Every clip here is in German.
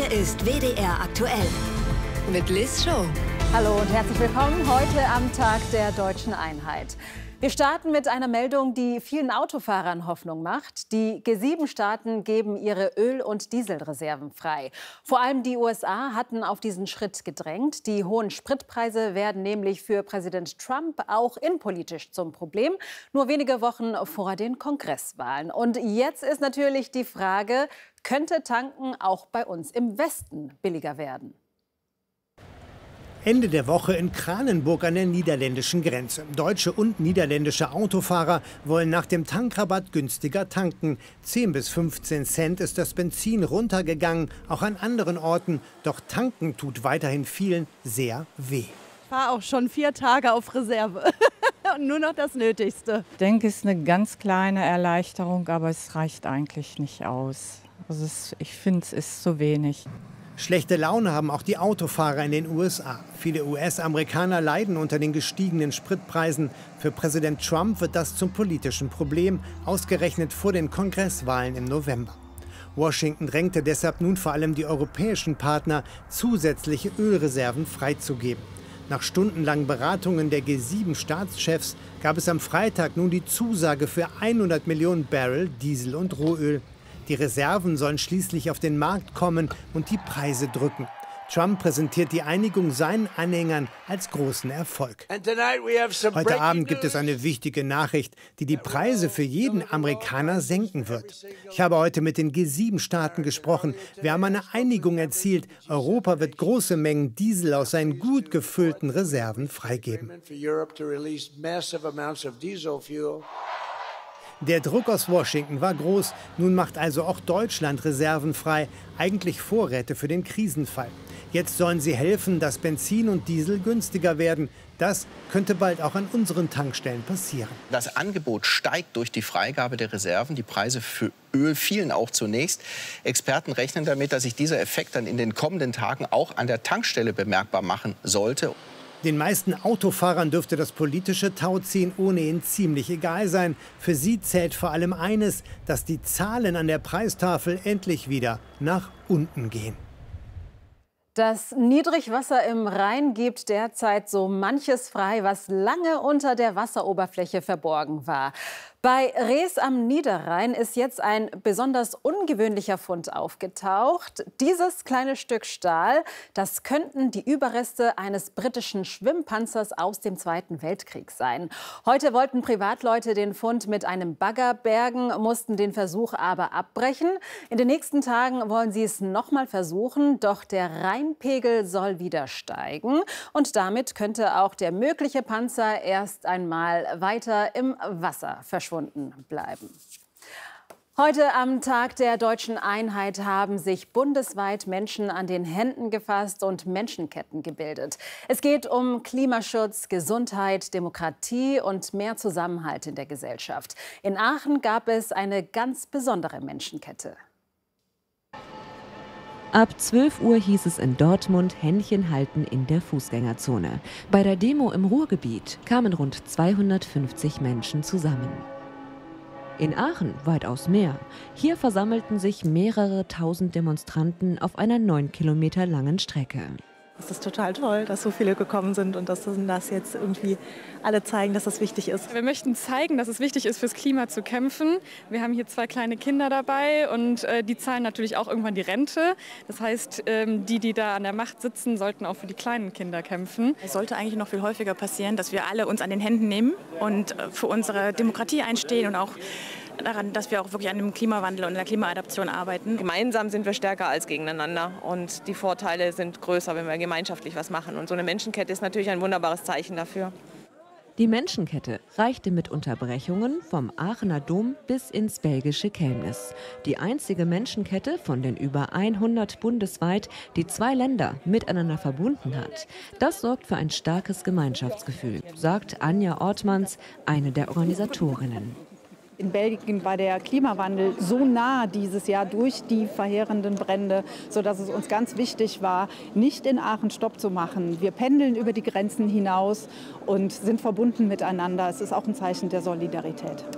Hier ist WDR aktuell mit Liz Show. Hallo und herzlich willkommen heute am Tag der Deutschen Einheit. Wir starten mit einer Meldung, die vielen Autofahrern Hoffnung macht. Die G7-Staaten geben ihre Öl- und Dieselreserven frei. Vor allem die USA hatten auf diesen Schritt gedrängt. Die hohen Spritpreise werden nämlich für Präsident Trump auch innenpolitisch zum Problem. Nur wenige Wochen vor den Kongresswahlen. Und jetzt ist natürlich die Frage, könnte Tanken auch bei uns im Westen billiger werden? Ende der Woche in Kranenburg an der niederländischen Grenze. Deutsche und niederländische Autofahrer wollen nach dem Tankrabatt günstiger tanken. 10 bis 15 Cent ist das Benzin runtergegangen, auch an anderen Orten. Doch tanken tut weiterhin vielen sehr weh. Ich fahre auch schon 4 Tage auf Reserve und nur noch das Nötigste. Ich denke, es ist eine ganz kleine Erleichterung, aber es reicht eigentlich nicht aus. Also ich finde, es ist zu wenig. Schlechte Laune haben auch die Autofahrer in den USA. Viele US-Amerikaner leiden unter den gestiegenen Spritpreisen. Für Präsident Trump wird das zum politischen Problem, ausgerechnet vor den Kongresswahlen im November. Washington drängte deshalb nun vor allem die europäischen Partner, zusätzliche Ölreserven freizugeben. Nach stundenlangen Beratungen der G7-Staatschefs gab es am Freitag nun die Zusage für 100 Millionen Barrel Diesel und Rohöl. Die Reserven sollen schließlich auf den Markt kommen und die Preise drücken. Trump präsentiert die Einigung seinen Anhängern als großen Erfolg. Heute Abend gibt es eine wichtige Nachricht, die die Preise für jeden Amerikaner senken wird. Ich habe heute mit den G7-Staaten gesprochen. Wir haben eine Einigung erzielt. Europa wird große Mengen Diesel aus seinen gut gefüllten Reserven freigeben. Der Druck aus Washington war groß. Nun macht also auch Deutschland Reserven frei, eigentlich Vorräte für den Krisenfall. Jetzt sollen sie helfen, dass Benzin und Diesel günstiger werden. Das könnte bald auch an unseren Tankstellen passieren. Das Angebot steigt durch die Freigabe der Reserven. Die Preise für Öl fielen auch zunächst. Experten rechnen damit, dass sich dieser Effekt dann in den kommenden Tagen auch an der Tankstelle bemerkbar machen sollte. Den meisten Autofahrern dürfte das politische Tauziehen ohnehin ziemlich egal sein. Für sie zählt vor allem eines, dass die Zahlen an der Preistafel endlich wieder nach unten gehen. Das Niedrigwasser im Rhein gibt derzeit so manches frei, was lange unter der Wasseroberfläche verborgen war. Bei Rees am Niederrhein ist jetzt ein besonders ungewöhnlicher Fund aufgetaucht. Dieses kleine Stück Stahl, das könnten die Überreste eines britischen Schwimmpanzers aus dem Zweiten Weltkrieg sein. Heute wollten Privatleute den Fund mit einem Bagger bergen, mussten den Versuch aber abbrechen. In den nächsten Tagen wollen sie es noch mal versuchen, doch der Rheinpegel soll wieder steigen. Und damit könnte auch der mögliche Panzer erst einmal weiter im Wasser verschwinden bleiben. Heute am Tag der Deutschen Einheit haben sich bundesweit Menschen an den Händen gefasst und Menschenketten gebildet. Es geht um Klimaschutz, Gesundheit, Demokratie und mehr Zusammenhalt in der Gesellschaft. In Aachen gab es eine ganz besondere Menschenkette. Ab 12 Uhr hieß es in Dortmund Händchen halten in der Fußgängerzone. Bei der Demo im Ruhrgebiet kamen rund 250 Menschen zusammen. In Aachen weitaus mehr. Hier versammelten sich mehrere tausend Demonstranten auf einer 9 Kilometer langen Strecke. Es ist total toll, dass so viele gekommen sind und dass das jetzt irgendwie alle zeigen, dass das wichtig ist. Wir möchten zeigen, dass es wichtig ist, fürs Klima zu kämpfen. Wir haben hier 2 kleine Kinder dabei und die zahlen natürlich auch irgendwann die Rente. Das heißt, die da an der Macht sitzen, sollten auch für die kleinen Kinder kämpfen. Es sollte eigentlich noch viel häufiger passieren, dass wir alle uns an den Händen nehmen und für unsere Demokratie einstehen und auch daran, dass wir auch wirklich an dem Klimawandel und der Klimaadaption arbeiten. Gemeinsam sind wir stärker als gegeneinander und die Vorteile sind größer, wenn wir gemeinschaftlich was machen. Und so eine Menschenkette ist natürlich ein wunderbares Zeichen dafür. Die Menschenkette reichte mit Unterbrechungen vom Aachener Dom bis ins belgische Kelmis. Die einzige Menschenkette von den über 100 bundesweit, die 2 Länder miteinander verbunden hat. Das sorgt für ein starkes Gemeinschaftsgefühl, sagt Anja Ortmanns, eine der Organisatorinnen. In Belgien war der Klimawandel so nah dieses Jahr durch die verheerenden Brände, sodass es uns ganz wichtig war, nicht in Aachen Stopp zu machen. Wir pendeln über die Grenzen hinaus und sind verbunden miteinander. Es ist auch ein Zeichen der Solidarität.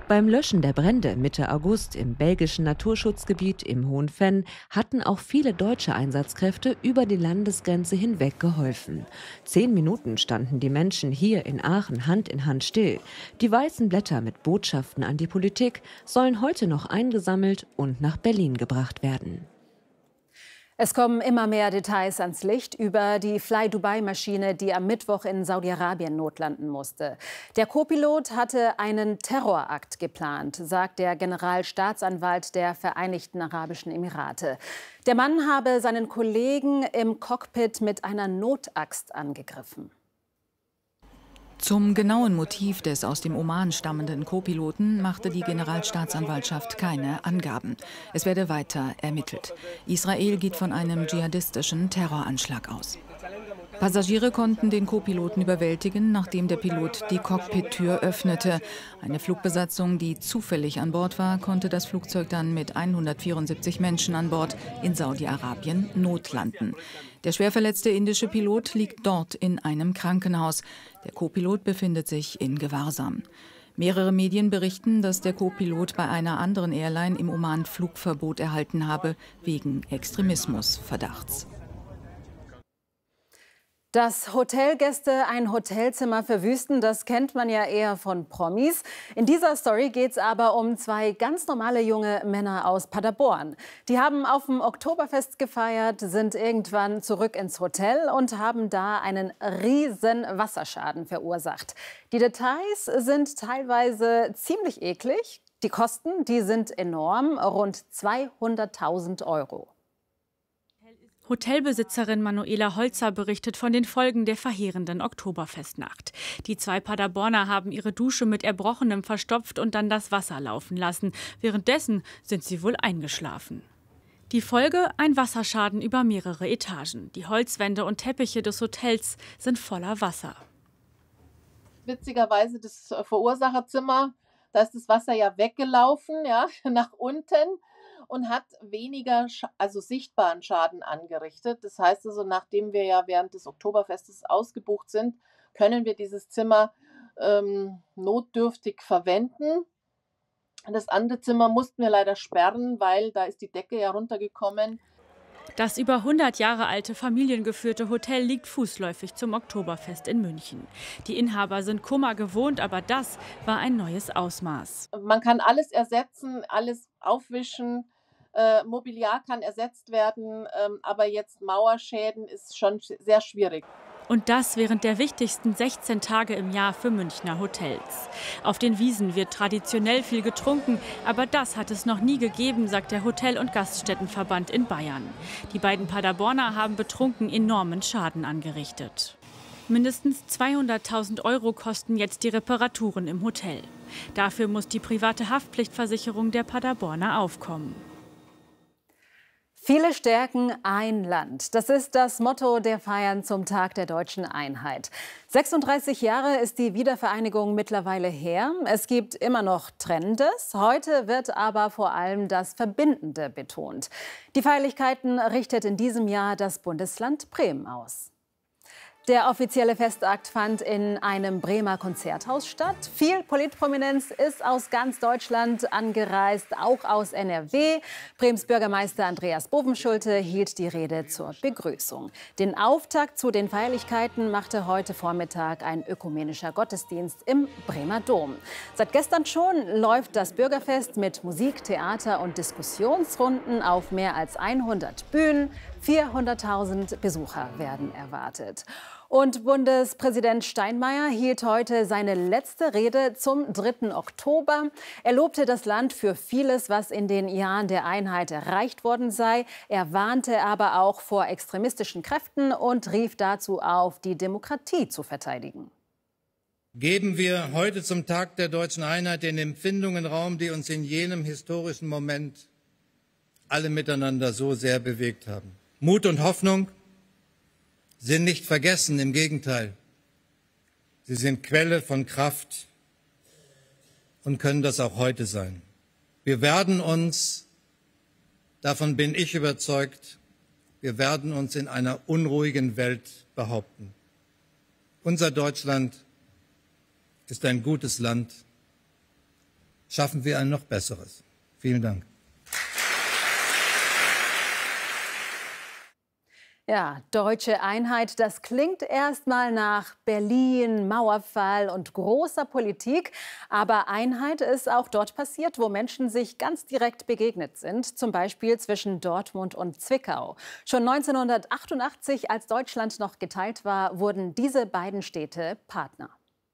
Beim Löschen der Brände Mitte August im belgischen Naturschutzgebiet im Hohen Venn hatten auch viele deutsche Einsatzkräfte über die Landesgrenze hinweg geholfen. 10 Minuten standen die Menschen hier in Aachen Hand in Hand still. Die weißen Blätter mit Botschaften an die Politik sollen heute noch eingesammelt und nach Berlin gebracht werden. Es kommen immer mehr Details ans Licht über die Fly-Dubai-Maschine, die am Mittwoch in Saudi-Arabien notlanden musste. Der Co-Pilot hatte einen Terrorakt geplant, sagt der Generalstaatsanwalt der Vereinigten Arabischen Emirate. Der Mann habe seinen Kollegen im Cockpit mit einer Notaxt angegriffen. Zum genauen Motiv des aus dem Oman stammenden Co-Piloten machte die Generalstaatsanwaltschaft keine Angaben. Es werde weiter ermittelt. Israel geht von einem dschihadistischen Terroranschlag aus. Passagiere konnten den Co-Piloten überwältigen, nachdem der Pilot die Cockpit-Tür öffnete. Eine Flugbesatzung, die zufällig an Bord war, konnte das Flugzeug dann mit 174 Menschen an Bord in Saudi-Arabien notlanden. Der schwerverletzte indische Pilot liegt dort in einem Krankenhaus. Der Co-Pilot befindet sich in Gewahrsam. Mehrere Medien berichten, dass der Co-Pilot bei einer anderen Airline im Oman Flugverbot erhalten habe, wegen Extremismusverdachts. Dass Hotelgäste ein Hotelzimmer verwüsten, das kennt man ja eher von Promis. In dieser Story geht es aber um 2 ganz normale junge Männer aus Paderborn. Die haben auf dem Oktoberfest gefeiert, sind irgendwann zurück ins Hotel und haben da einen riesen Wasserschaden verursacht. Die Details sind teilweise ziemlich eklig. Die Kosten, die sind enorm, rund 200.000 €. Hotelbesitzerin Manuela Holzer berichtet von den Folgen der verheerenden Oktoberfestnacht. Die 2 Paderborner haben ihre Dusche mit Erbrochenem verstopft und dann das Wasser laufen lassen. Währenddessen sind sie wohl eingeschlafen. Die Folge: ein Wasserschaden über mehrere Etagen. Die Holzwände und Teppiche des Hotels sind voller Wasser. Witzigerweise das Verursacherzimmer, da ist das Wasser ja weggelaufen, ja, nach unten. Und hat weniger, also sichtbaren Schaden angerichtet. Das heißt also, nachdem wir ja während des Oktoberfestes ausgebucht sind, können wir dieses Zimmer notdürftig verwenden. Das andere Zimmer mussten wir leider sperren, weil da ist die Decke ja runtergekommen. Das über 100 Jahre alte familiengeführte Hotel liegt fußläufig zum Oktoberfest in München. Die Inhaber sind Kummer gewohnt, aber das war ein neues Ausmaß. Man kann alles ersetzen, alles aufwischen, Mobiliar kann ersetzt werden, aber jetzt Mauerschäden ist schon sehr schwierig. Und das während der wichtigsten 16 Tage im Jahr für Münchner Hotels. Auf den Wiesen wird traditionell viel getrunken, aber das hat es noch nie gegeben, sagt der Hotel- und Gaststättenverband in Bayern. Die beiden Paderborner haben betrunken enormen Schaden angerichtet. Mindestens 200.000 € kosten jetzt die Reparaturen im Hotel. Dafür muss die private Haftpflichtversicherung der Paderborner aufkommen. Viele stärken ein Land. Das ist das Motto der Feiern zum Tag der deutschen Einheit. 36 Jahre ist die Wiedervereinigung mittlerweile her. Es gibt immer noch Trennendes. Heute wird aber vor allem das Verbindende betont. Die Feierlichkeiten richtet in diesem Jahr das Bundesland Bremen aus. Der offizielle Festakt fand in einem Bremer Konzerthaus statt. Viel Politprominenz ist aus ganz Deutschland angereist, auch aus NRW. Brems Bürgermeister Andreas Bovenschulte hielt die Rede zur Begrüßung. Den Auftakt zu den Feierlichkeiten machte heute Vormittag ein ökumenischer Gottesdienst im Bremer Dom. Seit gestern schon läuft das Bürgerfest mit Musik, Theater und Diskussionsrunden auf mehr als 100 Bühnen. 400.000 Besucher werden erwartet. Und Bundespräsident Steinmeier hielt heute seine letzte Rede zum 3. Oktober. Er lobte das Land für vieles, was in den Jahren der Einheit erreicht worden sei. Er warnte aber auch vor extremistischen Kräften und rief dazu auf, die Demokratie zu verteidigen. Geben wir heute zum Tag der deutschen Einheit den Empfindungen Raum, die uns in jenem historischen Moment alle miteinander so sehr bewegt haben. Mut und Hoffnung sind nicht vergessen, im Gegenteil. Sie sind Quelle von Kraft und können das auch heute sein. Wir werden uns, davon bin ich überzeugt, wir werden uns in einer unruhigen Welt behaupten. Unser Deutschland ist ein gutes Land. schaffen wir ein noch besseres. Vielen Dank. Ja, deutsche Einheit, das klingt erstmal nach Berlin, Mauerfall und großer Politik. Aber Einheit ist auch dort passiert, wo Menschen sich ganz direkt begegnet sind. Zum Beispiel zwischen Dortmund und Zwickau. Schon 1988, als Deutschland noch geteilt war, wurden diese beiden Städte Partner.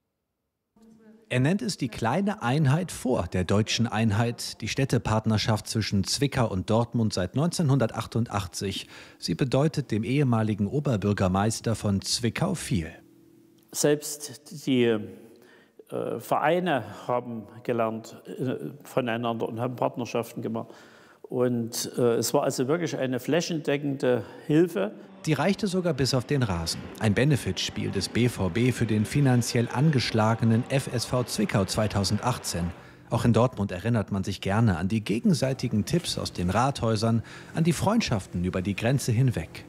Er nennt es die kleine Einheit vor der deutschen Einheit, die Städtepartnerschaft zwischen Zwickau und Dortmund seit 1988. Sie bedeutet dem ehemaligen Oberbürgermeister von Zwickau viel. Selbst die Vereine haben gelernt voneinander und haben Partnerschaften gemacht. Und es war also wirklich eine flächendeckende Hilfe. Die reichte sogar bis auf den Rasen. Ein Benefitspiel des BVB für den finanziell angeschlagenen FSV Zwickau 2018. Auch in Dortmund erinnert man sich gerne an die gegenseitigen Tipps aus den Rathäusern, an die Freundschaften über die Grenze hinweg.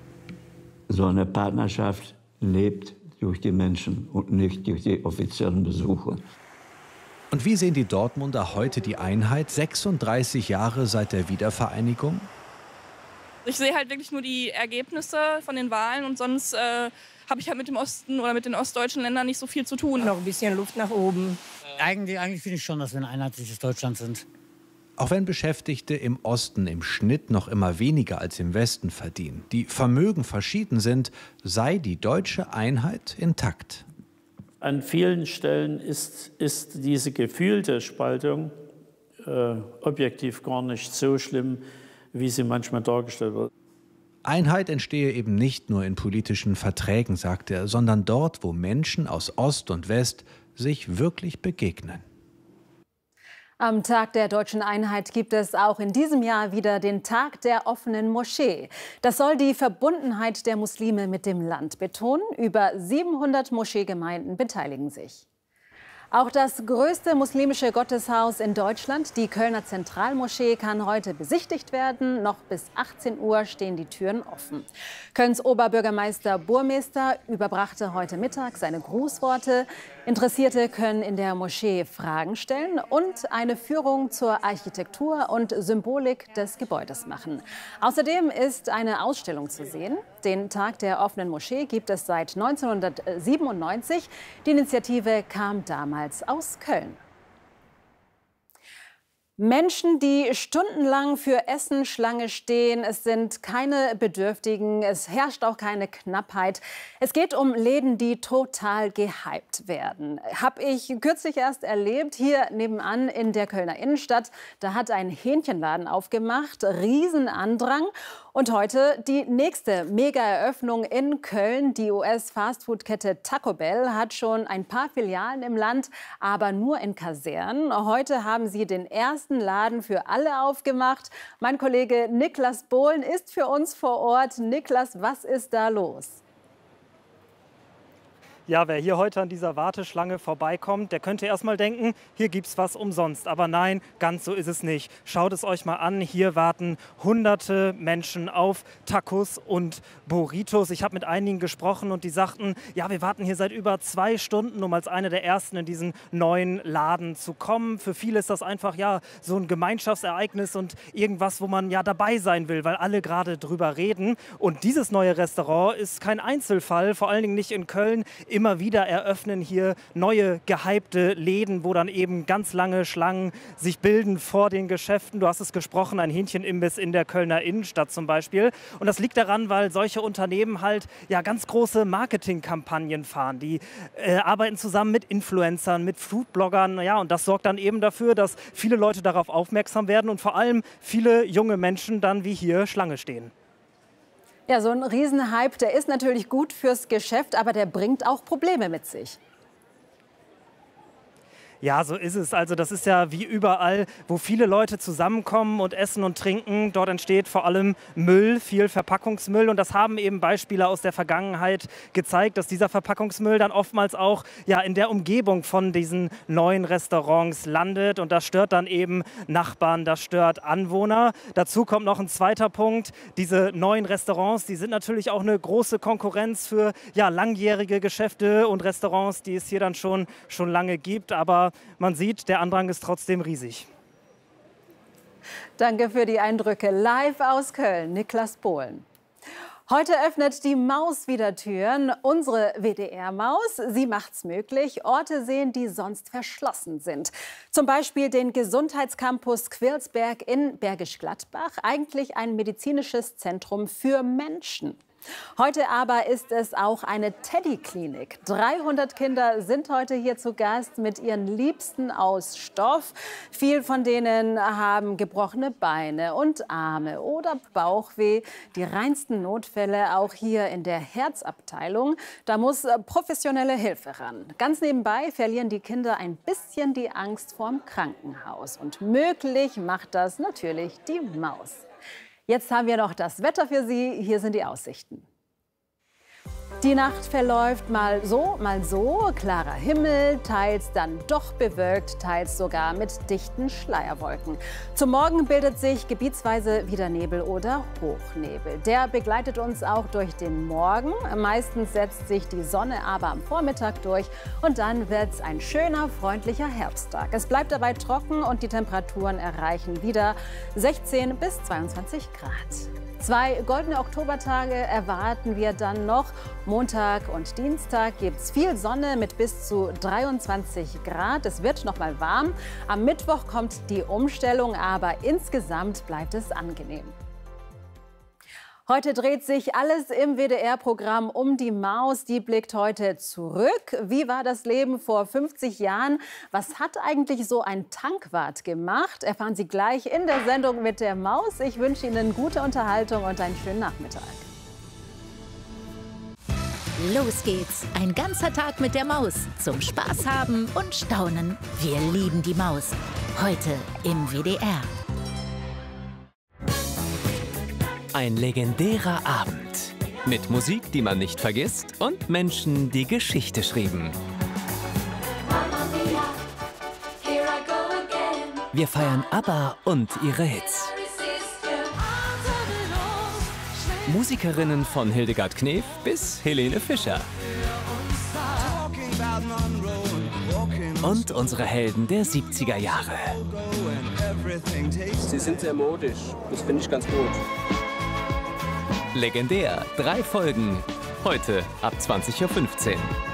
So eine Partnerschaft lebt durch die Menschen und nicht durch die offiziellen Besuche. Und wie sehen die Dortmunder heute die Einheit, 36 Jahre seit der Wiedervereinigung? Ich sehe halt wirklich nur die Ergebnisse von den Wahlen und sonst habe ich halt mit dem Osten oder mit den ostdeutschen Ländern nicht so viel zu tun. Noch ein bisschen Luft nach oben. Eigentlich finde ich schon, dass wir ein einheitliches Deutschland sind. Auch wenn Beschäftigte im Osten im Schnitt noch immer weniger als im Westen verdienen, die Vermögen verschieden sind, sei die deutsche Einheit intakt. An vielen Stellen ist diese gefühlte Spaltung objektiv gar nicht so schlimm, wie sie manchmal dargestellt wird. Einheit entstehe eben nicht nur in politischen Verträgen, sagt er, sondern dort, wo Menschen aus Ost und West sich wirklich begegnen. Am Tag der deutschen Einheit gibt es auch in diesem Jahr wieder den Tag der offenen Moschee. Das soll die Verbundenheit der Muslime mit dem Land betonen. Über 700 Moscheegemeinden beteiligen sich. Auch das größte muslimische Gotteshaus in Deutschland, die Kölner Zentralmoschee, kann heute besichtigt werden. Noch bis 18 Uhr stehen die Türen offen. Kölns Oberbürgermeister Burmester überbrachte heute Mittag seine Grußworte. Interessierte können in der Moschee Fragen stellen und eine Führung zur Architektur und Symbolik des Gebäudes machen. Außerdem ist eine Ausstellung zu sehen. Den Tag der offenen Moschee gibt es seit 1997. Die Initiative kam damals aus Köln. Menschen, die stundenlang für Essen Schlange stehen, es sind keine Bedürftigen, es herrscht auch keine Knappheit. Es geht um Läden, die total gehypt werden. Habe ich kürzlich erst erlebt, hier nebenan in der Kölner Innenstadt. Da hat ein Hähnchenladen aufgemacht, Riesenandrang. Und heute die nächste Mega-Eröffnung in Köln. Die US-Fastfood-Kette Taco Bell hat schon ein paar Filialen im Land, aber nur in Kasernen. Heute haben sie den ersten Laden für alle aufgemacht. Mein Kollege Niklas Bohlen ist für uns vor Ort. Niklas, was ist da los? Ja, wer hier heute an dieser Warteschlange vorbeikommt, der könnte erst mal denken, hier gibt's was umsonst. Aber nein, ganz so ist es nicht. Schaut es euch mal an, hier warten hunderte Menschen auf Tacos und Burritos. Ich habe mit einigen gesprochen und die sagten, ja, wir warten hier seit über 2 Stunden, um als eine der ersten in diesen neuen Laden zu kommen. Für viele ist das einfach ja so ein Gemeinschaftsereignis und irgendwas, wo man ja dabei sein will, weil alle gerade drüber reden. Und dieses neue Restaurant ist kein Einzelfall, vor allen Dingen nicht in Köln. Immer wieder eröffnen hier neue gehypte Läden, wo dann eben ganz lange Schlangen sich bilden vor den Geschäften. Du hast es gesprochen, ein Hähnchenimbiss in der Kölner Innenstadt zum Beispiel. Und das liegt daran, weil solche Unternehmen halt ja ganz große Marketingkampagnen fahren. Die arbeiten zusammen mit Influencern, mit Foodbloggern. Ja, und das sorgt dann eben dafür, dass viele Leute darauf aufmerksam werden und vor allem viele junge Menschen dann wie hier Schlange stehen. Ja, so ein Riesenhype, der ist natürlich gut fürs Geschäft, aber der bringt auch Probleme mit sich. Ja, so ist es. Also das ist ja wie überall, wo viele Leute zusammenkommen und essen und trinken. Dort entsteht vor allem Müll, viel Verpackungsmüll. Und das haben eben Beispiele aus der Vergangenheit gezeigt, dass dieser Verpackungsmüll dann oftmals auch ja, in der Umgebung von diesen neuen Restaurants landet. Und das stört dann eben Nachbarn, das stört Anwohner. Dazu kommt noch ein zweiter Punkt. Diese neuen Restaurants, die sind natürlich auch eine große Konkurrenz für ja, langjährige Geschäfte und Restaurants, die es hier dann schon lange gibt. Aber aber man sieht, der Andrang ist trotzdem riesig. Danke für die Eindrücke. Live aus Köln, Niklas Bohlen. Heute öffnet die Maus wieder Türen. Unsere WDR-Maus, sie macht's möglich, Orte sehen, die sonst verschlossen sind. Zum Beispiel den Gesundheitscampus Quirlsberg in Bergisch Gladbach, eigentlich ein medizinisches Zentrum für Menschen. Heute aber ist es auch eine Teddy-Klinik. 300 Kinder sind heute hier zu Gast mit ihren Liebsten aus Stoff. Viele von denen haben gebrochene Beine und Arme oder Bauchweh. Die reinsten Notfälle auch hier in der Herzabteilung. Da muss professionelle Hilfe ran. Ganz nebenbei verlieren die Kinder ein bisschen die Angst vorm Krankenhaus. Und möglich macht das natürlich die Maus. Jetzt haben wir noch das Wetter für Sie. Hier sind die Aussichten. Die Nacht verläuft mal so, klarer Himmel, teils dann doch bewölkt, teils sogar mit dichten Schleierwolken. Zum Morgen bildet sich gebietsweise wieder Nebel oder Hochnebel. Der begleitet uns auch durch den Morgen. Meistens setzt sich die Sonne aber am Vormittag durch und dann wird es ein schöner, freundlicher Herbsttag. Es bleibt dabei trocken und die Temperaturen erreichen wieder 16 bis 22 Grad. 2 goldene Oktobertage erwarten wir dann noch. Montag und Dienstag gibt es viel Sonne mit bis zu 23 Grad. Es wird noch mal warm. Am Mittwoch kommt die Umstellung, aber insgesamt bleibt es angenehm. Heute dreht sich alles im WDR-Programm um die Maus. Die blickt heute zurück. Wie war das Leben vor 50 Jahren? Was hat eigentlich so ein Tankwart gemacht? Erfahren Sie gleich in der Sendung mit der Maus. Ich wünsche Ihnen gute Unterhaltung und einen schönen Nachmittag. Los geht's. Ein ganzer Tag mit der Maus. Zum Spaß haben und staunen. Wir lieben die Maus. Heute im WDR. Ein legendärer Abend. Mit Musik, die man nicht vergisst und Menschen, die Geschichte schrieben. Wir feiern ABBA und ihre Hits. Musikerinnen von Hildegard Knef bis Helene Fischer. Und unsere Helden der 70er Jahre. Sie sind sehr modisch. Das finde ich ganz gut. Legendär, 3 Folgen. Heute ab 20:15 Uhr.